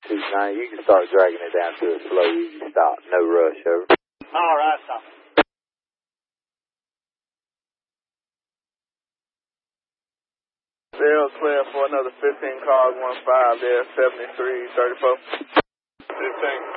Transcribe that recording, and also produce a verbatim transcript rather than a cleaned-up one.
two nine. You can start dragging it down to a slow, easy stop. No rush, over. All right, stop. Zero clear for another fifteen cars, one five there, seventy-three thirty-four. fifteen.